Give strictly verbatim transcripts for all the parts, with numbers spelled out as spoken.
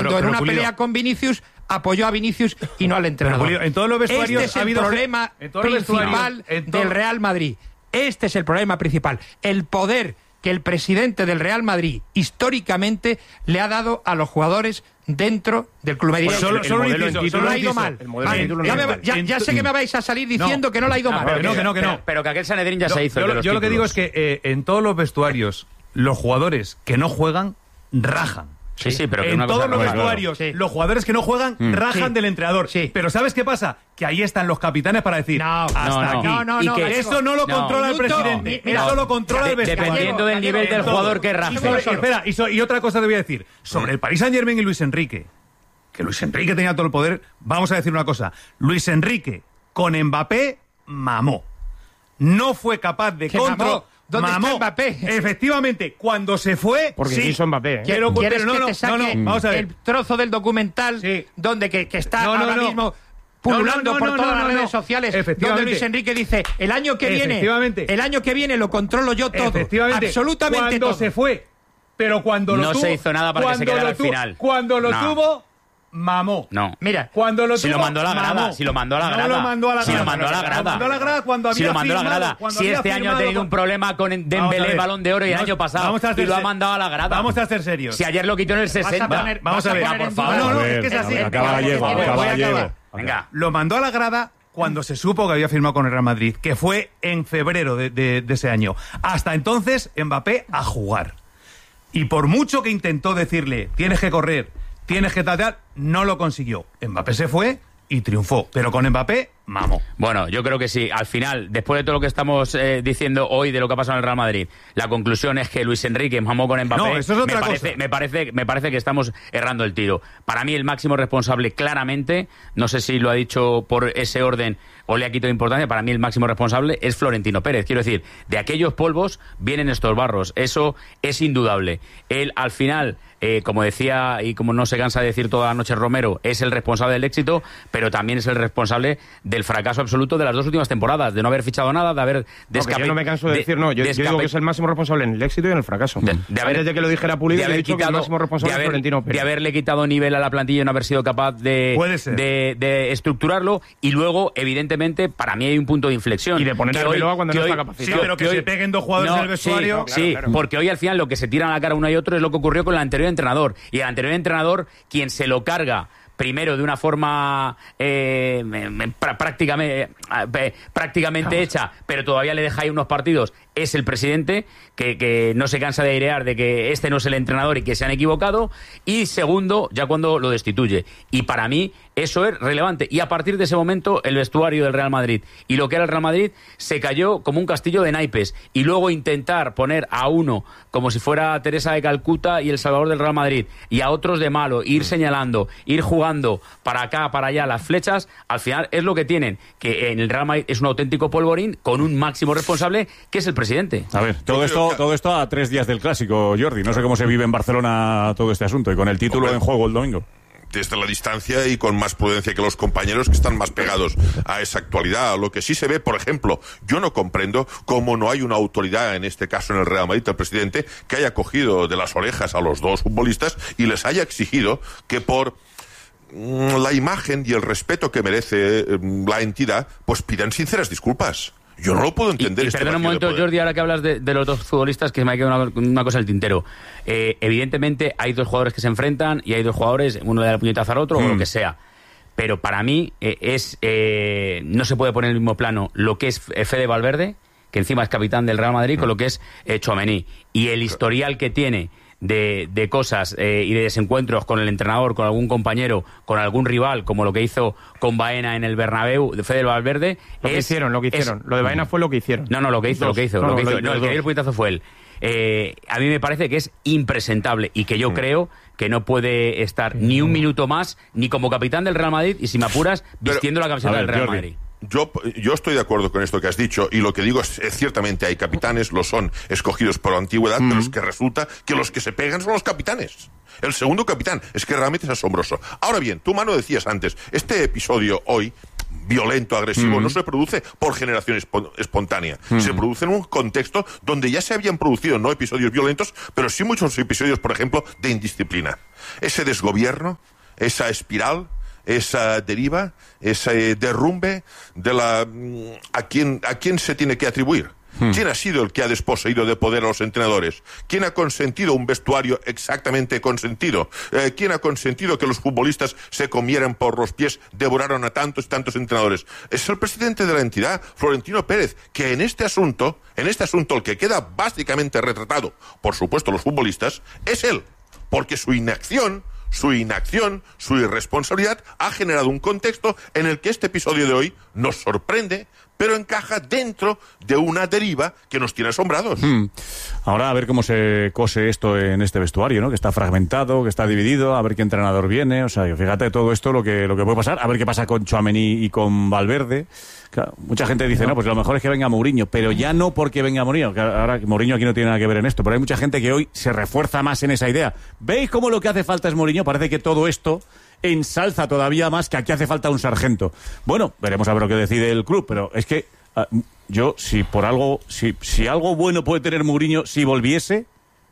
cuando pero, pero, en una Julio, pelea con Vinicius apoyó a Vinicius y no al entrenador. Pero, Julio, en todos los vestuarios este es ha el habido problema principal del Real Madrid. Este es el problema principal. El poder que el presidente del Real Madrid históricamente le ha dado a los jugadores dentro del club. Me diréis, solo, solo el modelo inciso, no le ha ido mal. Vale, ya, me, ya, ya sé que me vais a salir diciendo no, que no le ha ido no, mal. Pero, no, que no, que no. Pero, pero que aquel Sanedrín ya yo, se hizo. Yo, de los yo lo que digo títulos. es que eh, en todos los vestuarios los jugadores que no juegan rajan. Sí, sí, pero que en una todos cosa los no, vestuarios, claro. Sí. los jugadores que no juegan Mm. rajan Sí. del entrenador. Sí. Pero ¿sabes qué pasa? Que ahí están los capitanes para decir, No, hasta no, no. aquí. No, no, Y no, que Gallego. Eso no lo No. controla el Minuto, presidente. mira, Eso lo controla de- el vestuario. dependiendo del nivel del En todo. jugador que raje. Y, sobre- y espera, y, so- y otra cosa te voy a decir. Sobre el Paris Saint-Germain y Luis Enrique, que Luis Enrique tenía todo el poder, vamos a decir una cosa. Luis Enrique con Mbappé mamó. No fue capaz de ¿Qué controlar. mamó? ¿Dónde está Mbappé? Efectivamente, cuando se fue, Porque sí. quiso Mbappé, ¿eh? Pero, ¿Quieres pero no, que no, te saque no, no, vamos a ver. el trozo del documental Sí. donde que, que está No, no, ahora no. mismo pululando No, no, no, por no, todas no, las no, redes no. sociales, Efectivamente. donde Luis Enrique dice, el año que viene, Efectivamente. el año que viene lo controlo yo todo, Efectivamente. absolutamente cuando todo. se fue, pero cuando lo No tuvo, se hizo nada para que se cuando quedara lo al tu- final. Cuando lo No. tuvo, mamó. No. Mira, Cuando lo Si tuvo, lo mandó a la grada, mamó. si lo mandó a la grada. No lo mandó a la Si grada. lo mandó a la grada. Lo mandó a la grada cuando había Si lo mandó a la firmado, grada. cuando Si había este año ha firmado tenido con- un problema con Vamos a Dembélé, ver. Balón de Oro y el Vamos- año pasado vamos a y ser lo ha ser- mandado a la grada. Vamos a ser serios. Si ayer lo quitó en el vas a sesenta. poner, vamos vas a ver. poner por en favor. duda- No, no, A es ver, que es así. acaba Gallego, Voy a acaba acabar. Gallego. Venga. Lo mandó a la grada cuando se supo que había firmado con el Real Madrid, que fue en febrero de, de- de ese año. Hasta entonces, Mbappé a jugar. Y por mucho que intentó decirle, tienes que correr, tienes que tatear, no lo consiguió. Mbappé se fue y triunfó. Pero con Mbappé, mamó. Bueno, yo creo que sí. Al final, después de todo lo que estamos eh, diciendo hoy de lo que ha pasado en el Real Madrid, la conclusión es que Luis Enrique mamó con Mbappé. No, eso es otra me parece, cosa. Me parece, me parece que estamos errando el tiro. Para mí, el máximo responsable, claramente, no sé si lo ha dicho por ese orden o le ha quitado importancia, para mí el máximo responsable es Florentino Pérez. Quiero decir, de aquellos polvos vienen estos barros. Eso es indudable. Él, al final, eh, como decía y como no se cansa de decir toda la noche Romero, es el responsable del éxito, pero también es el responsable del fracaso absoluto de las dos últimas temporadas, de no haber fichado nada, de haber... No, que yo no me canso de, decir, no, yo, yo digo que es el máximo responsable en el éxito y en el fracaso. De, de haber, Antes de que lo dijera Pulido, de yo he haber dicho quitado, que el máximo responsable de haber, es Florentino Pérez. de haberle quitado nivel a la plantilla y no haber sido capaz de, Puede ser. de, de estructurarlo, y luego, evidentemente, para mí hay un punto de inflexión. Y de poner que a hoy- Arbeloa cuando que no hoy- está capacitado. Sí, pero que hoy- se peguen dos jugadores No, en el vestuario. Sí, No, claro, sí, claro. porque hoy al final lo que se tiran a la cara uno y otro es lo que ocurrió con el anterior entrenador. Y el anterior entrenador, quien se lo carga primero de una forma eh, pra- prácticamente, eh, prácticamente hecha, pero todavía le deja ahí unos partidos, es el presidente, que, que no se cansa de airear de que este no es el entrenador y que se han equivocado, y segundo, ya cuando lo destituye. Y para mí eso es relevante. Y a partir de ese momento, el vestuario del Real Madrid y lo que era el Real Madrid se cayó como un castillo de naipes. Y luego intentar poner a uno como si fuera Teresa de Calcuta y el salvador del Real Madrid, y a otros de malo, ir señalando, ir jugando para acá, para allá las flechas, al final es lo que tienen, que en el Real Madrid es un auténtico polvorín con un máximo responsable, que es el presidente. A ver, todo esto, todo esto a tres días del Clásico, Jordi. No sé cómo se vive en Barcelona todo este asunto y con el título Hombre. en juego el domingo. Desde la distancia y con más prudencia que los compañeros que están más pegados a esa actualidad. Lo que sí se ve, por ejemplo, yo no comprendo cómo no hay una autoridad, en este caso en el Real Madrid, el presidente, que haya cogido de las orejas a los dos futbolistas y les haya exigido que por mm, la imagen y el respeto que merece mm, la entidad, pues pidan sinceras disculpas. Yo no lo puedo entender. Y, y este perdona un vacío de momento, poder. Jordi, ahora que hablas de, de los dos futbolistas, que me ha quedado una, una cosa en el tintero. Eh, evidentemente hay dos jugadores que se enfrentan y hay dos jugadores, uno le da el puñetazo al otro, Mm. o lo que sea. Pero para mí eh, es eh, no se puede poner en el mismo plano lo que es Fede Valverde, que encima es capitán del Real Madrid, mm. con lo que es eh, Tchouaméni. Y el historial que tiene de, de cosas eh, y de desencuentros con el entrenador, con algún compañero, con algún rival, como lo que hizo con Baena en el Bernabéu, de Fede Valverde. Lo que es, hicieron, lo que hicieron. es- Lo de Baena fue lo que hicieron. No, no, lo que hizo, Dos. lo que hizo. No, lo que no, hizo. lo- No, el los que dio dos. el puñetazo fue él. Eh, a mí me parece que es impresentable y que yo creo que no puede estar ni un minuto más ni como capitán del Real Madrid y, si me apuras, Pero- vistiendo la camiseta a ver, del Real Jordi. Madrid. Yo, yo estoy de acuerdo con esto que has dicho, y lo que digo es, es ciertamente hay capitanes, lo son escogidos por antigüedad, pero es que resulta que los que se pegan son los capitanes. El segundo capitán, es que realmente es asombroso. Ahora bien, tú, Manu, decías antes, este episodio hoy violento, agresivo, Mm. no se produce por generación espo- espontánea. Mm. Se produce en un contexto donde ya se habían producido no episodios violentos, pero sí muchos episodios, por ejemplo, de indisciplina. Ese desgobierno, esa espiral, esa deriva, ese derrumbe de la a quién a quién se tiene que atribuir. Hmm. ¿Quién ha sido el que ha desposeído de poder a los entrenadores? ¿Quién ha consentido un vestuario exactamente consentido? Eh, ¿Quién ha consentido que los futbolistas se comieran por los pies, devoraron a tantos y tantos entrenadores? Es el presidente de la entidad, Florentino Pérez, que en este asunto, en este asunto el que queda básicamente retratado, por supuesto los futbolistas, es él, porque su inacción Su inacción, su irresponsabilidad ha generado un contexto en el que este episodio de hoy nos sorprende, pero encaja dentro de una deriva que nos tiene asombrados. Hmm. Ahora a ver cómo se cose esto en este vestuario, ¿no? Que está fragmentado, que está dividido, a ver qué entrenador viene, o sea, fíjate todo esto lo que lo que puede pasar, a ver qué pasa con Tchouaméni y con Valverde. Claro, mucha gente dice, no. no, pues lo mejor es que venga Mourinho, pero ya no porque venga Mourinho, que ahora Mourinho aquí no tiene nada que ver en esto, pero hay mucha gente que hoy se refuerza más en esa idea. ¿Veis cómo lo que hace falta es Mourinho? Parece que todo esto ensalza todavía más que aquí hace falta un sargento. Bueno, veremos a ver lo que decide el club, pero es que uh, yo, si por algo, si, si algo bueno puede tener Mourinho si volviese,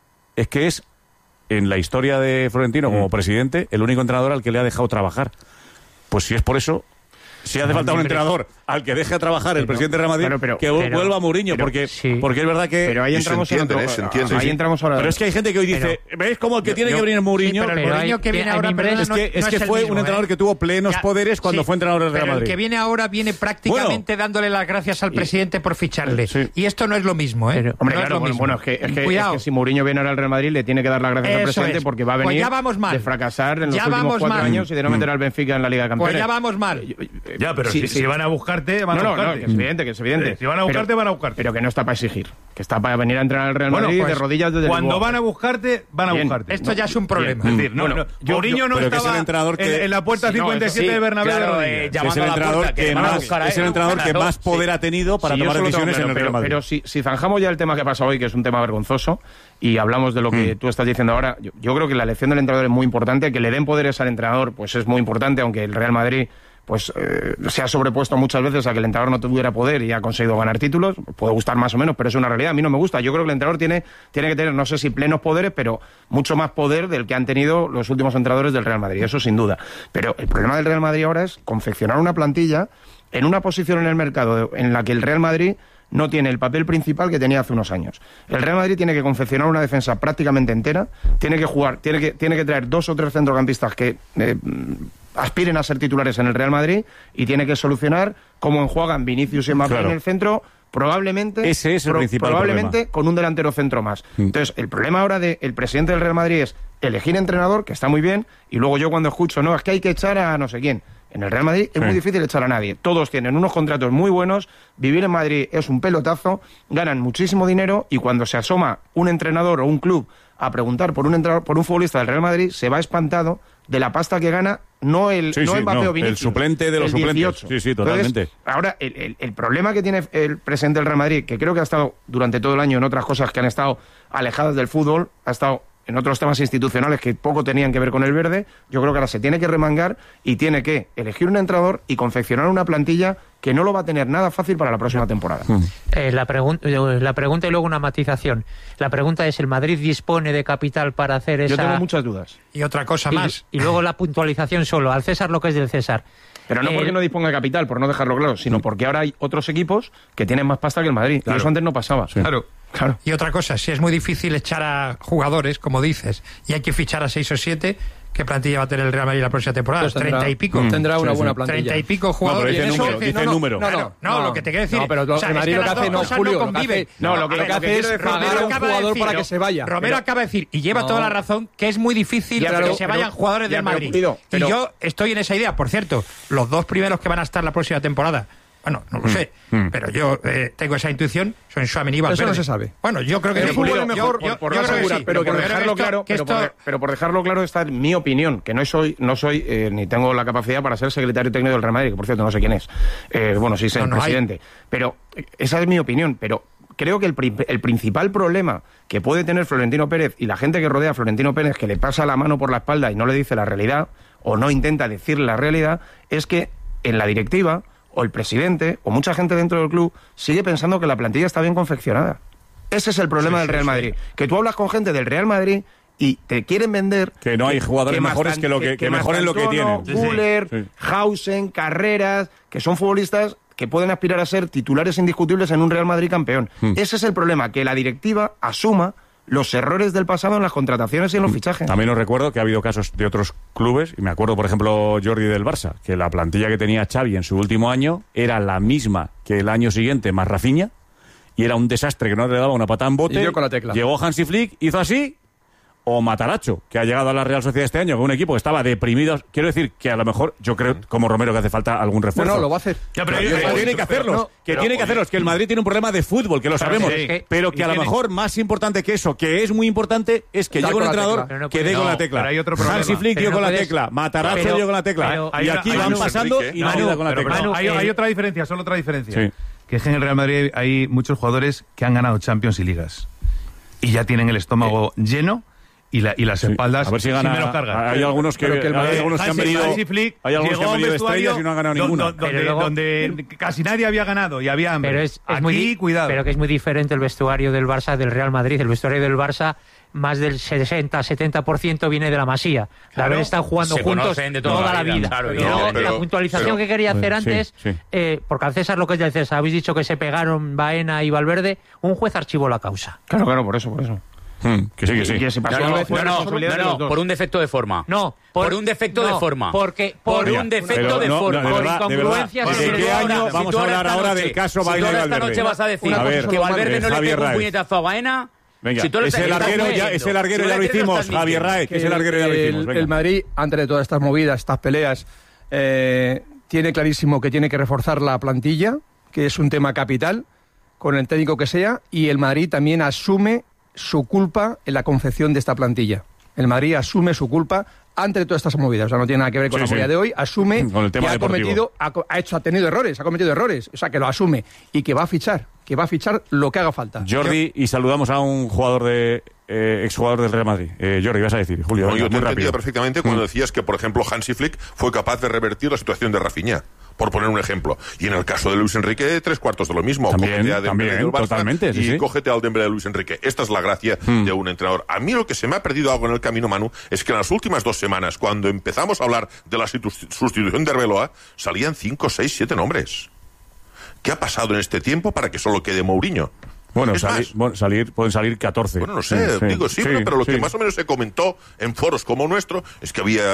es que es, en la historia de Florentino como mm. presidente, el único entrenador al que le ha dejado trabajar. Pues si es por eso, si hace falta un entrenador al que deje a trabajar el pero, presidente de Real Madrid, pero, pero, que pero, vuelva Mourinho, pero, porque, sí. porque es verdad que... Pero ahí entramos en otro... ¿eh? Se entiende, ahí sí. entramos ahora... Pero es que hay gente que hoy dice, ¿ves cómo el que yo, tiene yo, que venir Mourinho? Sí, pero el Mourinho que viene ahora... Es que, es que fue un entrenador que tuvo plenos poderes cuando fue entrenador del Real Madrid. El que viene ahora viene prácticamente dándole las gracias al presidente por ficharle. Y esto no es lo mismo, ¿eh? Hombre, claro, bueno, es que si Mourinho viene ahora al Real Madrid le tiene que dar las gracias al presidente porque va a venir de fracasar en los últimos cuatro años y de no meter al Benfica en la Liga de Campeones. Pues ya vamos mal. Ya, pero si van a buscarte, van a buscarte. Que es evidente, que es evidente. Si van a buscarte, pero, van a buscarte. Pero que no está para exigir. Que está para venir a entrenar al Real Madrid bueno, pues, de rodillas desde cuando Lisboa. van a buscarte, van a Bien, buscarte. Esto ya es un problema. Bien. Es decir, no, bueno, no, yo, Mourinho yo, no pero estaba que es el entrenador que, en, en la puerta sí, cincuenta y siete no, de Bernabéu claro, de eh, es el entrenador que, que más, es el entrenador que más poder sí. ha tenido para sí, tomar decisiones claro, en el Real Madrid. Pero, pero si, si zanjamos ya el tema que pasa hoy, que es un tema vergonzoso, y hablamos de lo que mm. tú estás diciendo ahora, yo, yo creo que la elección del entrenador es muy importante, que le den poderes al entrenador, pues es muy importante, aunque el Real Madrid pues eh, se ha sobrepuesto muchas veces a que el entrenador no tuviera poder y ha conseguido ganar títulos. Puede gustar más o menos, pero es una realidad. A mí no me gusta. Yo creo que el entrenador tiene, tiene que tener, no sé si plenos poderes, pero mucho más poder del que han tenido los últimos entrenadores del Real Madrid. Eso sin duda. Pero el problema del Real Madrid ahora es confeccionar una plantilla en una posición en el mercado en la que el Real Madrid no tiene el papel principal que tenía hace unos años. El Real Madrid tiene que confeccionar una defensa prácticamente entera, tiene que jugar, tiene que, tiene que traer dos o tres centrocampistas que eh, aspiren a ser titulares en el Real Madrid y tiene que solucionar cómo enjuagan Vinicius y Mbappé claro. en el centro, probablemente, Ese es el pro, principal probablemente problema. con un delantero centro más. Mm. Entonces, el problema ahora del presidente del Real Madrid es elegir entrenador, que está muy bien, y luego yo cuando escucho, no, es que hay que echar a no sé quién. En el Real Madrid es sí. muy difícil echar a nadie. Todos tienen unos contratos muy buenos, vivir en Madrid es un pelotazo, ganan muchísimo dinero y cuando se asoma un entrenador o un club a preguntar por un entrenador, por un futbolista del Real Madrid, se va espantado de la pasta que gana, no el sí, no sí, Mbappé no, o Vinicius, el suplente de los suplentes. dieciocho. Sí, sí, totalmente. Entonces, ahora, el, el, el problema que tiene el presidente del Real Madrid, que creo que ha estado durante todo el año en otras cosas que han estado alejadas del fútbol, ha estado en otros temas institucionales que poco tenían que ver con el verde, yo creo que ahora se tiene que remangar y tiene que elegir un entrenador y confeccionar una plantilla que no lo va a tener nada fácil para la próxima temporada. Eh, la, pregun- la pregunta y luego una matización. La pregunta es, ¿el Madrid dispone de capital para hacer esa...? Yo tengo muchas dudas. Y otra cosa y, más. Y luego la puntualización solo, al César lo que es del César. Pero no eh, porque no disponga de capital, por no dejarlo claro, sino porque ahora hay otros equipos que tienen más pasta que el Madrid. Claro. Y eso antes no pasaba. Sí. Claro. Claro. Y otra cosa, si es muy difícil echar a jugadores, como dices, y hay que fichar a seis o siete, ¿qué plantilla va a tener el Real Madrid la próxima temporada? Pues tendrá, Treinta y pico. Mm, tendrá una sí, buena sí. plantilla. Treinta y pico jugadores. No, pero dice número, dice no, número. No, no, no, no, lo que te quiero decir. No, pero lo, o sea, el Madrid es que lo que hace, no, cosas Julio, no lo que conviven. hace, no, lo que, ver, lo que hace es pagar a un jugador decir, para que se vaya. Romero pero, acaba de decir, y lleva no, toda la razón, que es muy difícil ya, que pero, se vayan pero, jugadores ya, del Madrid. Pero, pero, y yo estoy en esa idea. Por cierto, los dos primeros que van a estar la próxima temporada, bueno, no lo sé, mm. pero yo eh, tengo esa intuición, son Tchouaméni y Valverde. Eso no se sabe. Bueno, yo creo que el sí. fútbol es mejor yo, yo, por, yo por creo asegurar, que sí, pero, pero por por dejarlo esto, claro, pero, esto... por, pero por dejarlo claro está mi opinión, que no soy, no soy eh, ni tengo la capacidad para ser secretario técnico del Real Madrid, que por cierto no sé quién es. Eh, bueno, sí sé, no, el no presidente. Hay. Pero esa es mi opinión, pero creo que el, el principal problema que puede tener Florentino Pérez y la gente que rodea a Florentino Pérez, que le pasa la mano por la espalda y no le dice la realidad, o no intenta decir la realidad, es que en la directiva o el presidente, o mucha gente dentro del club, sigue pensando que la plantilla está bien confeccionada. Ese es el problema sí, del Real sí, Madrid. Sí. Que tú hablas con gente del Real Madrid y te quieren vender... Que no hay jugadores que mejores Mastan, que lo que, que, que mejoren lo que tienen. Müller, sí, sí. Hausen, Carreras, que son futbolistas que pueden aspirar a ser titulares indiscutibles en un Real Madrid campeón. Hmm. Ese es el problema, que la directiva asuma los errores del pasado en las contrataciones y en los fichajes. También os recuerdo que ha habido casos de otros clubes, y me acuerdo, por ejemplo, Jordi del Barça, que la plantilla que tenía Xavi en su último año era la misma que el año siguiente, más Rafinha, y era un desastre que no le daba una patada en bote. Y dio con la tecla. Llegó Hansi Flick, hizo así, o Mataracho, que ha llegado a la Real Sociedad este año con un equipo que estaba deprimido. Quiero decir que a lo mejor, yo creo, como Romero, que hace falta algún refuerzo. No, no, lo va a hacer. Ya, pero que tiene, tiene que hacerlos, no, que pero, tiene que hacerlos, que el Madrid tiene un problema de fútbol, que lo sabemos, sí, pero que a lo mejor más importante que eso, que es muy importante, es que llegue un entrenador no que dé no, con la tecla. Hay otro problema. Hansi Flick dio no con la tecla, Mataracho dio con la tecla, pero, y aquí van pasando y no da con la tecla. Hay otra diferencia, solo otra diferencia. Que es que en el Real Madrid hay muchos jugadores que han ganado Champions y Ligas. Y ya tienen el estómago eh. lleno y, la, y las sí. espaldas a ver si gana, sí me lo cargan. Hay algunos que, que, el, hay algunos que han venido, hay algunos que han venido de estrellas y no han ganado do, ninguna. Do, do, donde, luego, donde casi nadie había ganado y había hambre. Pero es, es Aquí, muy, cuidado. Pero que es muy diferente el vestuario del Barça del Real Madrid. El vestuario del Barça, más del sesenta a setenta por ciento viene de la Masía. Claro, de haber estado jugando juntos toda, toda la vida. vida. Claro, no, pero, la puntualización pero, que quería hacer antes, sí, sí. Eh, porque al César lo que es del César, habéis dicho que se pegaron Baena y Valverde, un juez archivó la causa. Claro, claro, por eso, por eso. Hmm, que sí, que sí. Que se pasó no, no, no, no, no por un defecto de forma. No, por, por un defecto no, de forma. Porque por Mira, un defecto pero, de no, forma. No, de verdad, por incongruencias. ¿De, ¿De qué año ahora, vamos si a hablar ahora noche, del caso Baena y si Valverde? Esta noche vas a decir a ver, que Valverde no le pegó un puñetazo a Baena. Venga, si ese larguero ya, ese larguero si ya lo hicimos, Javier Raez, que ese larguero ya lo hicimos. El Madrid, antes de todas estas movidas, estas peleas, eh, tiene clarísimo que tiene que reforzar la plantilla, que es un tema capital, con el técnico que sea, y el Madrid también asume su culpa en la confección de esta plantilla. El Madrid asume su culpa ante todas estas movidas. O sea, no tiene nada que ver con sí, la movida sí. de hoy. Asume con el tema que ha deportivo. cometido, ha, ha hecho, ha tenido errores, ha cometido errores. O sea, que lo asume y que va a fichar, que va a fichar lo que haga falta. Jordi, y saludamos a un jugador de eh, exjugador del Real Madrid. Eh, Jordi, vas a decir, Julio. No, venga, yo te entendía rápido. perfectamente cuando mm. decías que, por ejemplo, Hansi Flick fue capaz de revertir la situación de Rafinha. Por poner un ejemplo. Y en el caso de Luis Enrique, tres cuartos de lo mismo. También, cógete a Dembélé también, del Barça totalmente, sí, y sí. cógete al Dembélé de Luis Enrique. Esta es la gracia hmm. de un entrenador. A mí lo que se me ha perdido algo en el camino, Manu, es que en las últimas dos semanas, cuando empezamos a hablar de la sustitución de Arbeloa, salían cinco, seis, siete nombres. ¿Qué ha pasado en este tiempo para que solo quede Mourinho? Bueno, salir, bueno salir, pueden salir catorce. Bueno, no sé, sí, digo sí, sí pero, pero lo sí. que más o menos se comentó en foros como nuestro es que había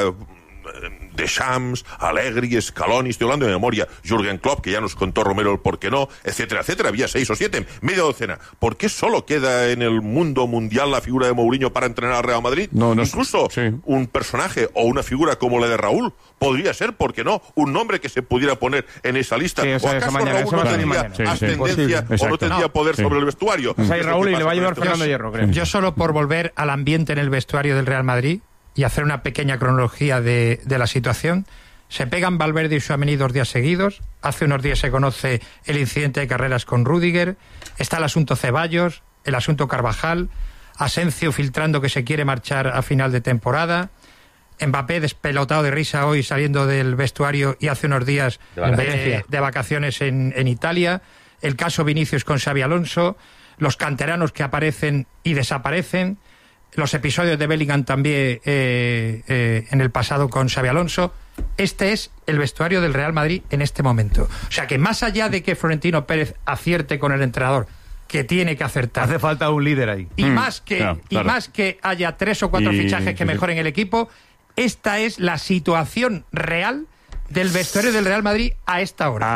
Deschamps, Allegri, Scaloni, estoy hablando de memoria, Jürgen Klopp, que ya nos contó Romero el por qué no, etcétera, etcétera. Había seis o siete, media docena. ¿Por qué solo queda en el mundo mundial la figura de Mourinho para entrenar al Real Madrid? No, no, Incluso sí. un personaje o una figura como la de Raúl podría ser, ¿por qué no? Un nombre que se pudiera poner en esa lista. Sí, o, sea, ¿O acaso mañana, Raúl no tendría sí, ascendencia sí, o no tendría poder sí. sobre el vestuario? O sea, y Raúl y le va a llevar Fernando Hierro, creo. Yo solo por volver al ambiente en el vestuario del Real Madrid y hacer una pequeña cronología de, de la situación. Se pegan Valverde y Tchouaméni dos días seguidos. Hace unos días se conoce el incidente de Carreras con Rüdiger. Está el asunto Ceballos, el asunto Carvajal, Asensio filtrando que se quiere marchar a final de temporada, Mbappé despelotado de risa hoy saliendo del vestuario y hace unos días de vacaciones, de, de vacaciones en, en Italia, el caso Vinicius con Xabi Alonso, los canteranos que aparecen y desaparecen, los episodios de Bellingham también eh, eh, en el pasado con Xabi Alonso. Este es el vestuario del Real Madrid en este momento. O sea que más allá de que Florentino Pérez acierte con el entrenador, que tiene que acertar, hace falta un líder ahí. Y, mm, más, que, claro, claro. y más que haya tres o cuatro y, fichajes que mejoren el equipo, esta es la situación real del vestuario del Real Madrid a esta hora.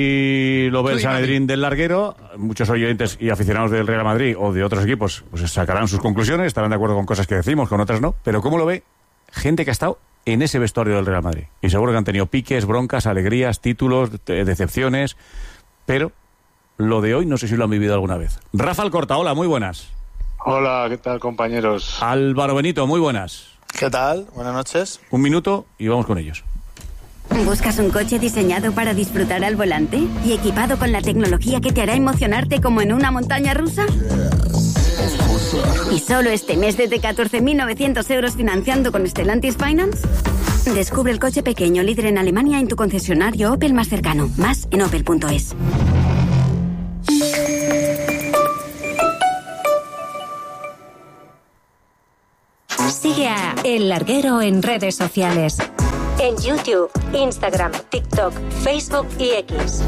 Así lo ve el Sanedrín del larguero. Muchos oyentes y aficionados del Real Madrid o de otros equipos pues sacarán sus conclusiones, estarán de acuerdo con cosas que decimos, con otras no. Pero ¿cómo lo ve gente que ha estado en ese vestuario del Real Madrid? Y seguro que han tenido piques, broncas, alegrías, títulos, decepciones, pero lo de hoy no sé si lo han vivido alguna vez. Rafa Alcorta, hola, muy buenas. Hola, ¿qué tal, compañeros? Álvaro Benito, muy buenas. ¿Qué tal? Buenas noches. Un minuto y vamos con ellos. ¿Buscas un coche diseñado para disfrutar al volante y equipado con la tecnología que te hará emocionarte como en una montaña rusa? ¿Y solo este mes desde catorce mil novecientos euros financiando con Stellantis Finance? Descubre el coche pequeño líder en Alemania en tu concesionario Opel más cercano. Más en opel punto es. Sigue a El Larguero en redes sociales. En YouTube, Instagram, TikTok, Facebook y X.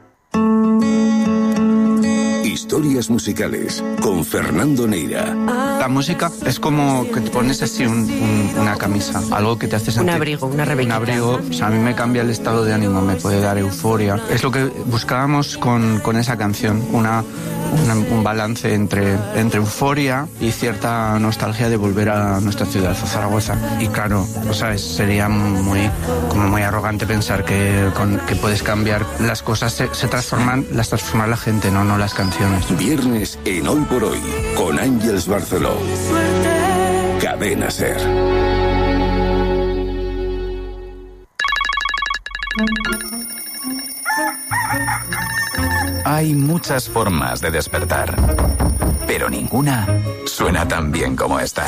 Historias musicales con Fernando Neira. La música es como que te pones así un, un, una camisa, algo que te hace sentir... Un abrigo, una rebequita. Un abrigo, o sea, a mí me cambia el estado de ánimo, me puede dar euforia. Es lo que buscábamos con, con esa canción, una, una, un balance entre, entre euforia y cierta nostalgia de volver a nuestra ciudad, a Zaragoza. Y claro, o sea, sería muy, como muy arrogante pensar que, con, que puedes cambiar las cosas, se, se transforman, las transforma la gente, no, no las canciones. Viernes en Hoy por Hoy, con Ángeles Barceló. Cadena SER. Hay muchas formas de despertar, pero ninguna suena tan bien como esta.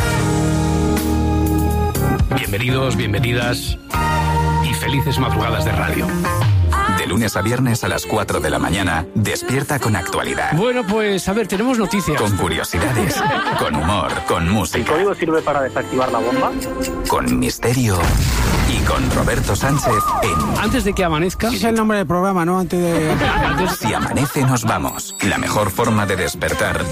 Bienvenidos, bienvenidas y felices madrugadas de radio. De lunes a viernes a las cuatro de la mañana, despierta con actualidad. Bueno, pues a ver, tenemos noticias. Con curiosidades, con humor, con música. ¿El código sirve para desactivar la bomba? Con misterio y con Roberto Sánchez en... Antes de que amanezca... Ese es el nombre del programa, ¿no? Antes de... Si amanece nos vamos. La mejor forma de despertar